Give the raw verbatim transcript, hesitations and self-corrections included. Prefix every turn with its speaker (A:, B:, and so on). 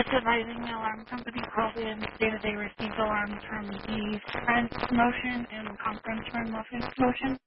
A: Just advising the alarm company called in, stated they received alarms from the front motion and conference room motion.